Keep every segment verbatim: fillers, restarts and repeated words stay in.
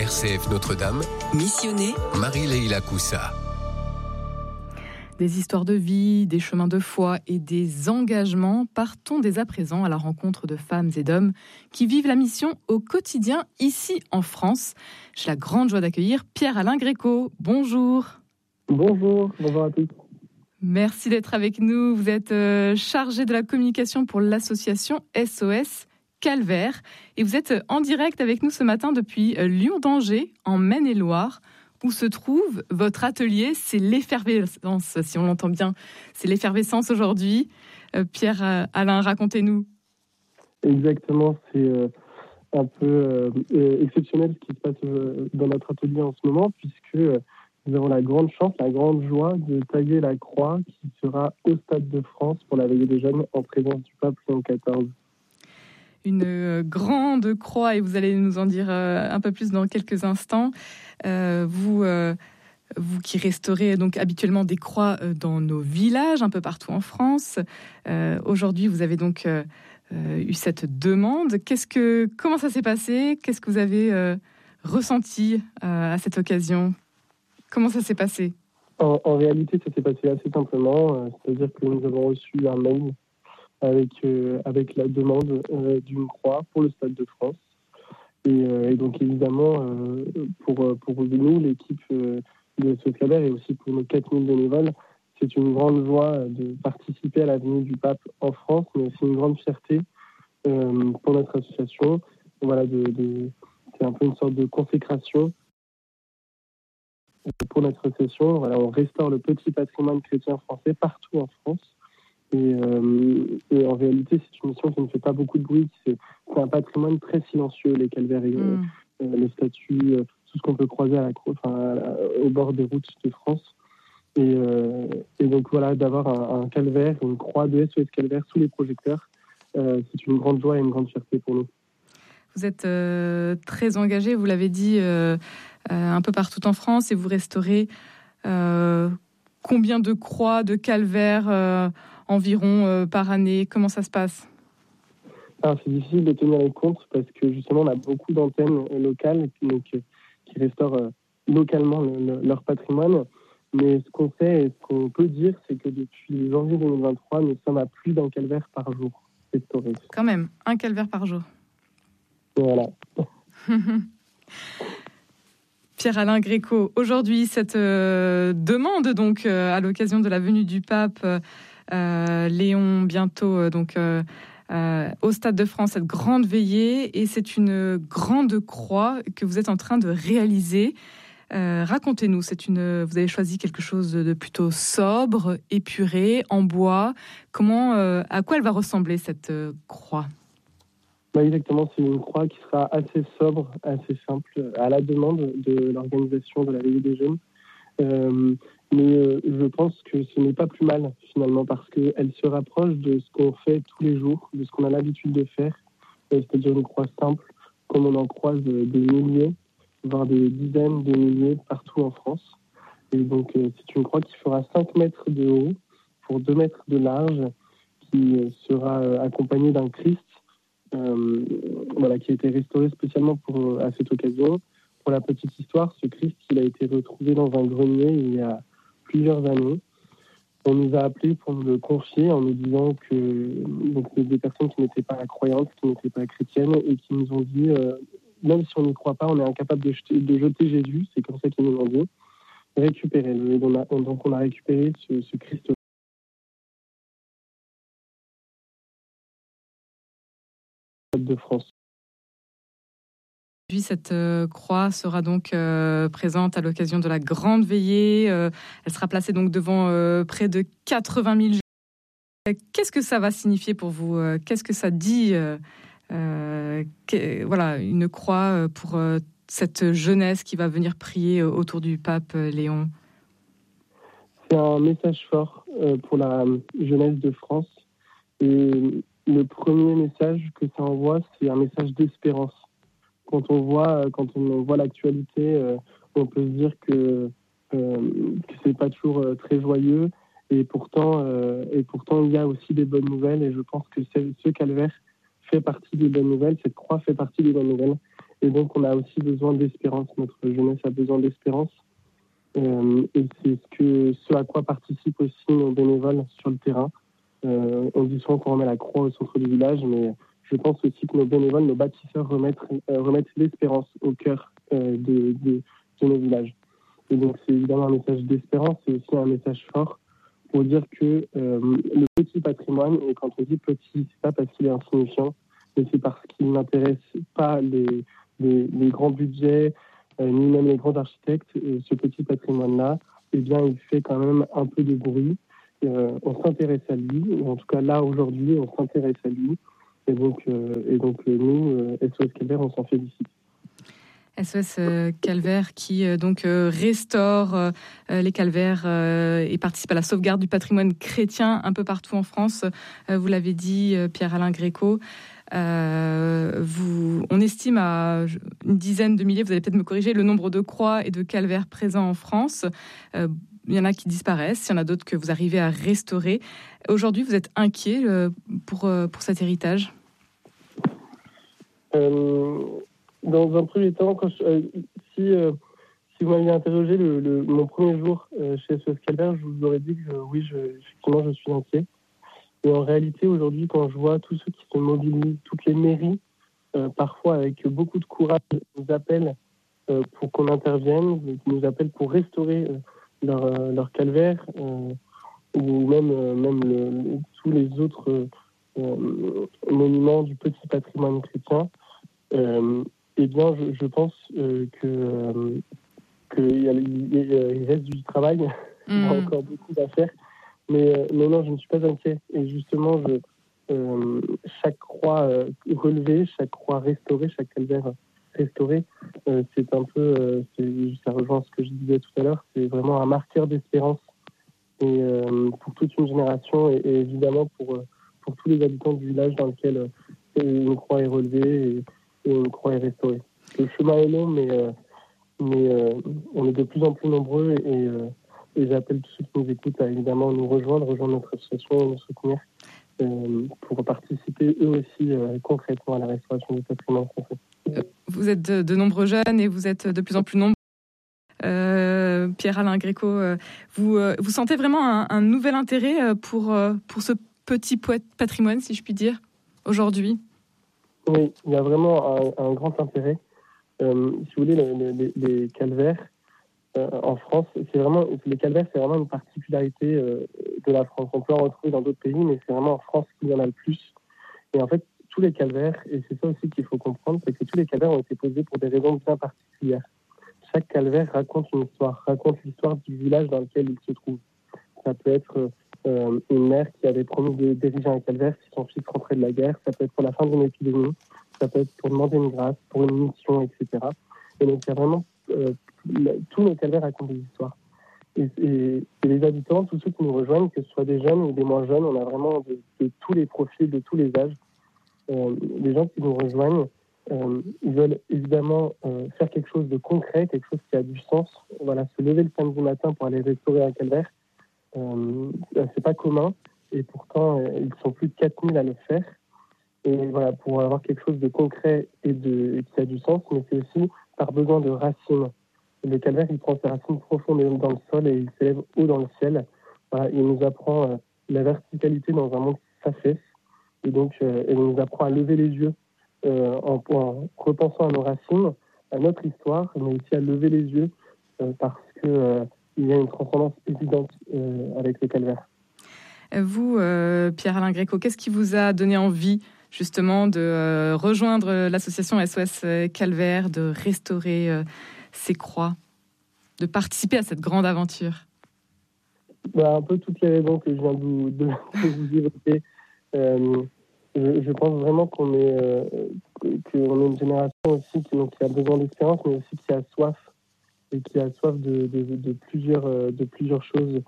R C F Notre-Dame, Missionné Marie-Leila Coussa. Des histoires de vie, des chemins de foi et des engagements. Partons dès à présent à la rencontre de femmes et d'hommes qui vivent la mission au quotidien ici en France. J'ai la grande joie d'accueillir Pierre-Alain Gréco. Bonjour. Bonjour, bonjour à tous. Merci d'être avec nous. Vous êtes euh, chargé de la communication pour l'association S O S Calvaire et vous êtes en direct avec nous ce matin depuis Lyon-d'Angers en Maine-et-Loire. Où se trouve votre atelier? C'est l'effervescence, si on l'entend bien. C'est l'effervescence aujourd'hui. Euh, Pierre-Alain, racontez-nous. Exactement, c'est euh, un peu euh, exceptionnel ce qui se passe euh, dans notre atelier en ce moment, puisque euh, nous avons la grande chance, la grande joie de tailler la croix qui sera au Stade de France pour la veillée des jeunes en présence du pape Léon quatorze. Une euh, grande croix, et vous allez nous en dire euh, un peu plus dans quelques instants. Euh, vous, euh, vous qui restaurez donc habituellement des croix euh, dans nos villages, un peu partout en France. Euh, aujourd'hui, vous avez donc euh, euh, eu cette demande. Qu'est-ce que, comment ça s'est passé? Qu'est-ce que vous avez euh, ressenti euh, à cette occasion? Comment ça s'est passé? en, en réalité, ça s'est passé assez simplement. Euh, c'est-à-dire que nous avons reçu un mail avec, euh, avec la demande euh, d'une croix pour le Stade de France. Et, euh, et donc évidemment, euh, pour, pour nous, l'équipe euh, de S O S Calvaire et aussi pour nos quatre mille bénévoles, c'est une grande joie de participer à la venue du pape en France, mais aussi une grande fierté euh, pour notre association. Voilà, de, de, c'est un peu une sorte de consécration pour notre association. Voilà, on restaure le petit patrimoine chrétien français partout en France. Et, euh, et en réalité, c'est une mission qui ne fait pas beaucoup de bruit. C'est, c'est un patrimoine très silencieux, les calvaires, mmh. euh, les statues, euh, tout ce qu'on peut croiser à la, enfin, à la, au bord des routes de France. Et, euh, et donc voilà, d'avoir un, un calvaire, une croix de S O S Calvaire sous les projecteurs, euh, c'est une grande joie et une grande fierté pour nous. Vous êtes euh, très engagé, vous l'avez dit, euh, euh, un peu partout en France, et vous restaurez euh, combien de croix, de calvaires euh, environ euh, par année? Comment ça se passe? Alors, c'est difficile de tenir les comptes parce que justement on a beaucoup d'antennes locales donc, qui restaurent euh, localement le, le, leur patrimoine. Mais ce qu'on sait et ce qu'on peut dire, c'est que depuis janvier deux mille vingt-trois, nous sommes à plus d'un calvaire par jour restauré. Quand même, un calvaire par jour. Voilà. Pierre-Alain Gréco, aujourd'hui cette euh, demande donc euh, à l'occasion de la venue du pape euh, Léon bientôt euh, donc euh, euh, au Stade de France, cette grande veillée, et c'est une grande croix que vous êtes en train de réaliser. Euh, racontez-nous, c'est une, vous avez choisi quelque chose de plutôt sobre, épuré, en bois. Comment, euh, à quoi elle va ressembler cette euh, croix? Bah exactement, c'est une croix qui sera assez sobre, assez simple, à la demande de l'organisation de la veillée des jeunes. Euh, mais euh, je pense que ce n'est pas plus mal finalement parce qu'elle se rapproche de ce qu'on fait tous les jours, de ce qu'on a l'habitude de faire, euh, c'est-à-dire une croix simple, comme on en croise euh, des milliers, voire des dizaines de milliers partout en France. Et donc euh, c'est une croix qui fera cinq mètres de haut pour deux mètres de large, qui euh, sera euh, accompagnée d'un Christ, euh, voilà, qui a été restauré spécialement pour, à cette occasion. Pour la petite histoire, ce Christ, il a été retrouvé dans un grenier il y a plusieurs années. On nous a appelés pour nous le confier en nous disant que donc, des personnes qui n'étaient pas croyantes, qui n'étaient pas chrétiennes, et qui nous ont dit, euh, même si on n'y croit pas, on est incapable de jeter, de jeter Jésus, c'est comme ça qu'ils nous l'ont dit, récupérez-le. Et on a, donc on a récupéré ce, ce Christ de France. Aujourd'hui, cette euh, croix sera donc euh, présente à l'occasion de la grande veillée. Euh, elle sera placée donc devant euh, près de quatre-vingt mille jeunes. Qu'est-ce que ça va signifier pour vous? Qu'est-ce que ça dit euh, euh, que, voilà, une croix pour euh, cette jeunesse qui va venir prier autour du pape Léon? C'est un message fort euh, pour la jeunesse de France. Et le premier message que ça envoie, c'est un message d'espérance. Quand on voit, quand on voit l'actualité, euh, on peut se dire que, euh, que c'est pas toujours euh, très joyeux, et pourtant, euh, et pourtant il y a aussi des bonnes nouvelles, et je pense que ce calvaire fait partie des bonnes nouvelles, cette croix fait partie des bonnes nouvelles, Et donc, on a aussi besoin d'espérance. Notre jeunesse a besoin d'espérance. Euh, et c'est ce, que, ce à quoi participent aussi nos bénévoles sur le terrain. Euh, on dit souvent qu'on remet la croix au centre du village, mais je pense aussi que nos bénévoles, nos bâtisseurs remettent, euh, remettent l'espérance au cœur euh, de, de, de nos villages. Et donc, c'est évidemment un message d'espérance, c'est aussi un message fort pour dire que euh, le petit patrimoine, et quand on dit petit, c'est pas parce qu'il est insignifiant, mais c'est parce qu'il n'intéresse pas les, les, les grands budgets, euh, ni même les grands architectes. Et ce petit patrimoine-là, eh bien, il fait quand même un peu de bruit. Euh, on s'intéresse à lui, ou en tout cas là, aujourd'hui, on s'intéresse à lui. Et donc, euh, et donc euh, nous, euh, S O S Calvaire, on s'en félicite. S O S euh, Calvaire qui euh, donc euh, restaure euh, les calvaires euh, et participe à la sauvegarde du patrimoine chrétien un peu partout en France. Euh, vous l'avez dit, euh, Pierre-Alain Gréco. Euh, vous, on estime à une dizaine de milliers, vous allez peut-être me corriger, le nombre de croix et de calvaires présents en France. Euh, il y en a qui disparaissent, il y en a d'autres que vous arrivez à restaurer. Aujourd'hui, vous êtes inquiet euh, pour, euh, pour cet héritage ? euh... Dans un premier temps, quand je, euh, si, euh, si vous m'aviez interrogé le, le, mon premier jour euh, chez S O S Calvaire, je vous aurais dit que je, oui, je, effectivement, je suis inquiet. Et en réalité, aujourd'hui, quand je vois tous ceux qui se mobilisent, toutes les mairies, euh, parfois avec beaucoup de courage, nous appellent euh, pour qu'on intervienne, qui nous appellent pour restaurer euh, leur, euh, leur calvaire, euh, ou même, euh, même le, le, tous les autres euh, monuments du petit patrimoine chrétien. Euh, Eh bien, je, je pense euh, que euh, qu'il y a, il reste du travail, mmh. Il y a encore beaucoup à faire. Mais, euh, mais non, je ne suis pas inquiet. Et justement, je, euh, chaque croix euh, relevée, chaque croix restaurée, chaque calvaire restauré, euh, c'est un peu, euh, c'est, ça rejoint ce que je disais tout à l'heure, c'est vraiment un marqueur d'espérance et euh, pour toute une génération et, et évidemment pour pour tous les habitants du village dans lequel euh, une croix est relevée. Et, et une croix est restaurée. Le chemin est long, mais, euh, mais euh, on est de plus en plus nombreux et, euh, et j'appelle tous ceux qui nous écoutent à évidemment nous rejoindre, rejoindre notre association et nous soutenir euh, pour participer eux aussi euh, concrètement à la restauration du patrimoine français. Vous êtes de, de nombreux jeunes et vous êtes de plus en plus nombreux. Euh, Pierre-Alain Gréco, euh, vous, euh, vous sentez vraiment un, un nouvel intérêt pour, euh, pour ce petit patrimoine, si je puis dire, aujourd'hui ? Oui, il y a vraiment un, un grand intérêt. Euh, si vous voulez, les, les, les calvaires euh, en France, c'est vraiment les calvaires, c'est vraiment une particularité euh, de la France. On peut en retrouver dans d'autres pays, mais c'est vraiment en France qu'il y en a le plus. Et en fait, tous les calvaires, et c'est ça aussi qu'il faut comprendre, c'est que tous les calvaires ont été posés pour des raisons bien particulières. Chaque calvaire raconte une histoire, raconte l'histoire du village dans lequel il se trouve. Ça peut être euh, une mère qui avait promis de diriger un calvaire si son fils rentrait de la guerre. Ça peut être pour la fin d'une épidémie. Ça peut être pour demander une grâce, pour une mission, et cetera. Et donc, il y a vraiment... Euh, tous nos calvaires racontent des histoires. Et, et, et les habitants, tous ceux qui nous rejoignent, que ce soit des jeunes ou des moins jeunes, on a vraiment de, de tous les profils, de tous les âges. Euh, les gens qui nous rejoignent, euh, ils veulent évidemment euh, faire quelque chose de concret, quelque chose qui a du sens. Voilà, se lever le samedi matin pour aller restaurer un calvaire. Euh, c'est pas commun et pourtant euh, ils sont plus de quatre mille à le faire et voilà, pour avoir quelque chose de concret et, de, et qui a du sens, mais c'est aussi par besoin de racines. Le calvaire, il prend ses racines profondes dans le sol et il s'élève haut dans le ciel. Voilà, il nous apprend euh, la verticalité dans un monde qui s'affaisse et donc euh, il nous apprend à lever les yeux euh, en, en repensant à nos racines, à notre histoire, mais aussi à lever les yeux euh, parce que euh, il y a une transcendance évidente euh, avec le calvaire. Vous, euh, Pierre-Alain Gréco, qu'est-ce qui vous a donné envie justement de euh, rejoindre l'association S O S Calvaire, de restaurer euh, ces croix, de participer à cette grande aventure ? Bah, un peu toutes les raisons que je viens de vous, de, de vous évoquer. Euh, je, je pense vraiment qu'on est, euh, qu'on est une génération aussi qui, donc, qui a besoin d'expérience, mais aussi qui a soif et qui a soif de, de, de, plusieurs, de plusieurs choses.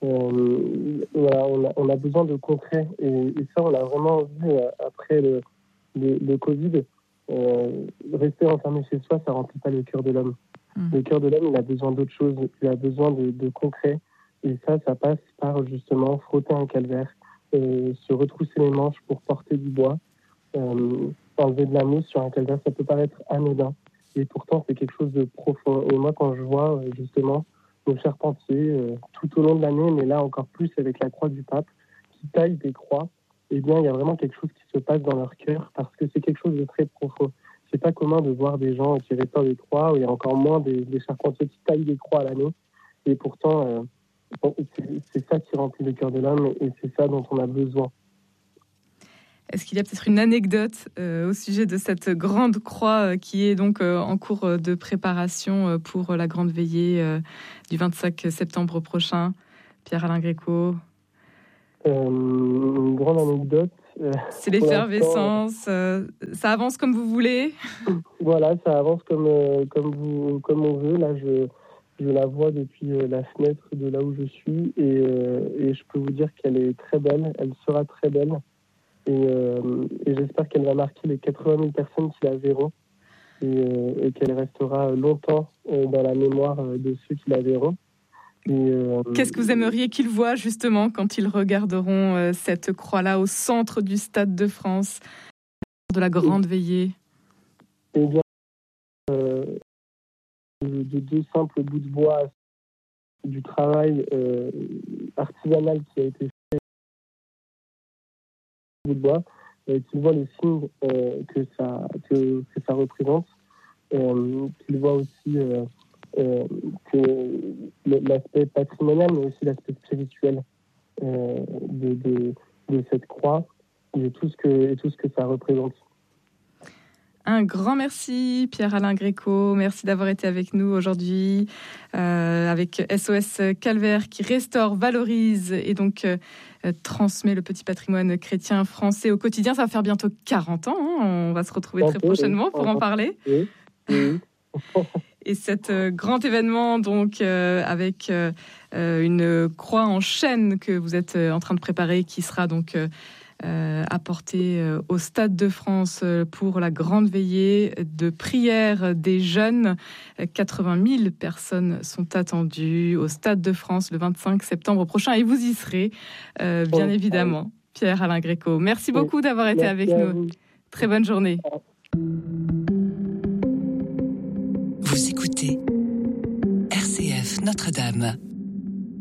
Euh, voilà, on, a, on a besoin de concret et, et ça, on l'a vraiment vu euh, après le, le, le Covid. Euh, rester enfermé chez soi, ça ne remplit pas le cœur de l'homme. Mmh. Le cœur de l'homme, il a besoin d'autre chose, il a besoin de, de concret. Et ça, ça passe par justement frotter un calvaire, euh, se retrousser les manches pour porter du bois, euh, enlever de la mousse sur un calvaire, ça peut paraître anodin. Et pourtant, c'est quelque chose de profond. Et moi, quand je vois justement nos charpentiers euh, tout au long de l'année, mais là encore plus avec la croix du pape, qui taillent des croix, eh bien, il y a vraiment quelque chose qui se passe dans leur cœur parce que c'est quelque chose de très profond. C'est pas commun de voir des gens qui restaurent des croix, ou il y a encore moins des, des charpentiers qui taillent des croix à l'année. Et pourtant, euh, bon, c'est, c'est ça qui remplit le cœur de l'homme et c'est ça dont on a besoin. Est-ce qu'il y a peut-être une anecdote euh, au sujet de cette grande croix euh, qui est donc euh, en cours de préparation euh, pour la grande veillée euh, du vingt-cinq septembre prochain? Pierre-Alain Gréco. Euh, une grande anecdote. Euh, C'est l'effervescence. Euh, ça avance comme vous voulez. Voilà, ça avance comme euh, comme vous comme on veut. Là, je je la vois depuis euh, la fenêtre de là où je suis et euh, et je peux vous dire qu'elle est très belle. Elle sera très belle. Et, euh, et j'espère qu'elle va marquer les quatre-vingt mille personnes qui la verront et, euh, et qu'elle restera longtemps euh, dans la mémoire euh, de ceux qui la verront. Et, euh, Qu'est-ce que vous aimeriez qu'ils voient justement quand ils regarderont euh, cette croix-là au centre du Stade de France, de la grande et, veillée? Eh bien, euh, de, de deux simples bouts de bois, du travail euh, artisanal qui a été fait de bois, euh, qu'ils voient le signe euh, que, ça, que, que ça représente, euh, qu'ils voient aussi euh, euh, que l'aspect patrimonial, mais aussi l'aspect spirituel euh, de, de, de cette croix et tout ce que, et tout ce que ça représente. Un grand merci, Pierre-Alain Gréco. Merci d'avoir été avec nous aujourd'hui euh, avec S O S Calvaire qui restaure, valorise et donc euh, transmet le petit patrimoine chrétien français au quotidien. Ça va faire bientôt quarante ans. Hein. On va se retrouver très prochainement pour en parler. Oui, oui. Et cet euh, grand événement, donc, euh, avec euh, une croix en chêne que vous êtes en train de préparer, qui sera donc euh, Euh, apporté euh, au Stade de France euh, pour la grande veillée de prière des jeunes. quatre-vingt mille personnes sont attendues au Stade de France le vingt-cinq septembre prochain et vous y serez, euh, bien oh, évidemment. Pierre-Alain Gréco, merci beaucoup d'avoir été merci avec nous. Vous. Très bonne journée. Vous écoutez R C F Notre-Dame.